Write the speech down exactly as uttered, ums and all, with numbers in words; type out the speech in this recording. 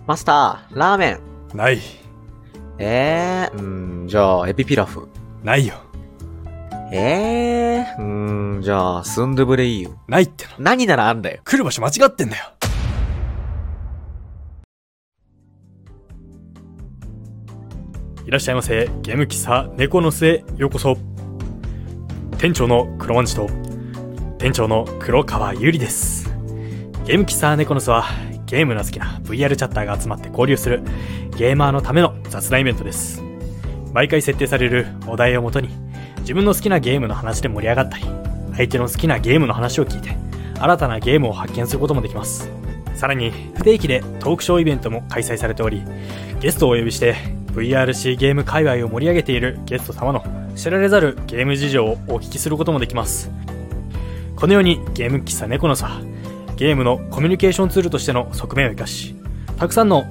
マスター、ラーメン。 ない。 えー、うーん、じゃあ、エビピラフ。 ないよ。 えー、うーん、じゃあ、スンドゥブレイユ。 ないっての。 何ならあんだよ。 来る場所間違ってんだよ。いらっしゃいませ。ゲーム喫茶猫の巣へようこそ。店長の黒万次と店長の黒川ゆりです。ゲーム喫茶猫の巣はゲームの好きな ブイアール チャッターが集まって交流するゲーマーのための雑談イベントです。毎回設定されるお題をもとに自分の好きなゲームの話で盛り上がったり、相手の好きなゲームの話を聞いて新たなゲームを発見することもできます。さらに不定期でトークショーイベントも開催されており、ゲストをお呼びして ブイアールシー ゲーム界隈を盛り上げているゲスト様の知られざるゲーム事情をお聞きすることもできます。このようにゲーム喫茶猫の巣はゲームのコミュニケーションツールとしての側面を生かし、たくさんの